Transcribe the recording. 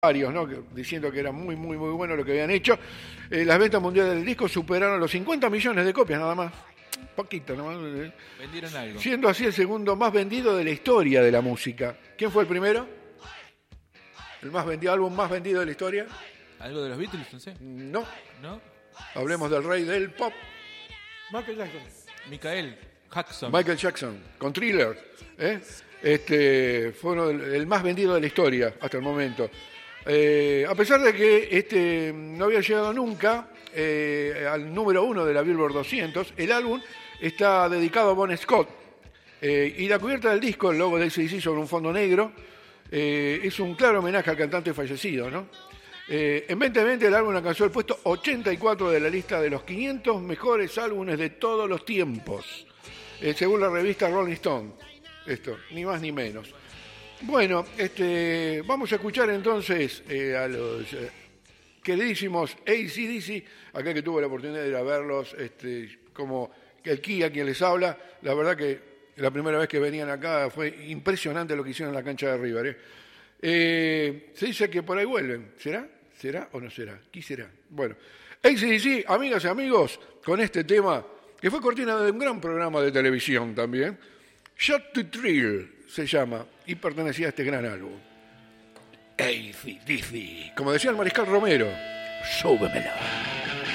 varios, ¿no? Diciendo que era muy, muy, muy bueno lo que habían hecho. Las ventas mundiales del disco superaron los 50 millones de copias nada más. Poquito, nada más. Vendieron algo. Siendo así el segundo más vendido de la historia de la música. ¿Quién fue el primero? ¿El más vendido, álbum más vendido de la historia? ¿Algo de los Beatles? No sé. No. ¿No? Hablemos del rey del pop. Michael Jackson. Michael Jackson, con Thriller. Fue el más vendido de la historia hasta el momento. A pesar de que no había llegado nunca al número 1 de la Billboard 200, el álbum está dedicado a Bon Scott. Y la cubierta del disco, el logo de AC/DC sobre un fondo negro, es un claro homenaje al cantante fallecido, ¿no? En 2020 el álbum alcanzó el puesto 84 de la lista de los 500 mejores álbumes de todos los tiempos, según la revista Rolling Stone. Esto, ni más ni menos. Bueno, vamos a escuchar entonces a los queridísimos AC/DC, acá que tuve la oportunidad de ir a verlos, como el Kia quien les habla. La verdad que la primera vez que venían acá fue impresionante lo que hicieron en la cancha de River. Se dice que por ahí vuelven. ¿Será? ¿Será o no será? ¿Quién será? Bueno, AC/DC, amigas y amigos, con este tema, que fue cortina de un gran programa de televisión también, Shot to Thrill se llama, y pertenecía a este gran álbum. AC/DC, como decía el Mariscal Romero, súbemelo.